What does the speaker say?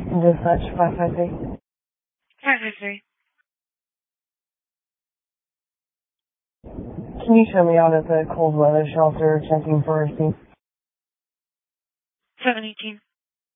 Dispatch 553. 553. Can you show me out at the cold weather shelter checking for a receipt? 718.